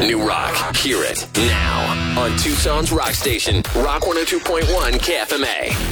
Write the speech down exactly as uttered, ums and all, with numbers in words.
New rock. Hear it now on Tucson's rock station, Rock one oh two point one K F M A.